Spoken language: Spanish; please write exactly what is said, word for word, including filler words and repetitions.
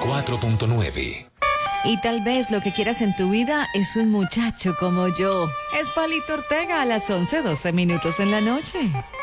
cuatro punto nueve. Y tal vez lo que quieras en tu vida es un muchacho como yo. Es Palito Ortega a las once doce minutos en la noche.